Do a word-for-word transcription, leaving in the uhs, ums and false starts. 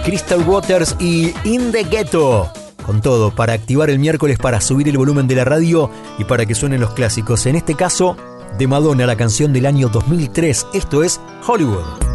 Crystal Waters y In the Ghetto. Con todo, para activar el miércoles, para subir el volumen de la radio y para que suenen los clásicos. En este caso, de Madonna, la canción del año dos mil tres. Esto es Hollywood.